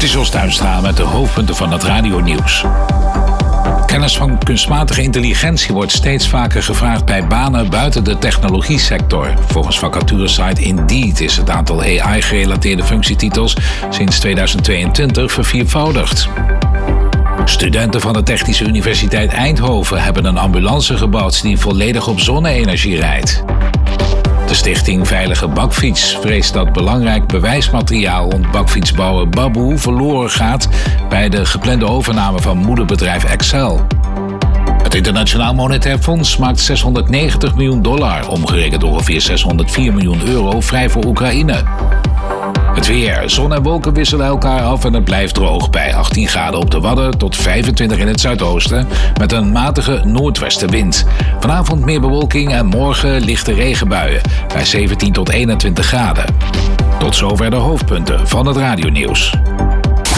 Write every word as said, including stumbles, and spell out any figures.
is Jos Tuinstra met de hoofdpunten van het radionieuws. Kennis van kunstmatige intelligentie wordt steeds vaker gevraagd bij banen buiten de technologiesector. Volgens vacaturesite Indeed is het aantal A I-gerelateerde functietitels sinds tweeduizend tweeëntwintig verviervoudigd. Studenten van de Technische Universiteit Eindhoven hebben een ambulance gebouwd die volledig op zonne-energie rijdt. De stichting Veilige Bakfiets vreest dat belangrijk bewijsmateriaal rond bakfietsbouwer Baboe verloren gaat bij de geplande overname van moederbedrijf Excel. Het Internationaal Monetair Fonds maakt zeshonderdnegentig miljoen dollar, omgerekend ongeveer zeshonderdvier miljoen euro, vrij voor Oekraïne. Het weer. Zon en wolken wisselen elkaar af en het blijft droog bij achttien graden op de Wadden tot vijfentwintig in het zuidoosten met een matige noordwestenwind. Vanavond meer bewolking en morgen lichte regenbuien bij zeventien tot eenentwintig graden. Tot zover de hoofdpunten van het radionieuws.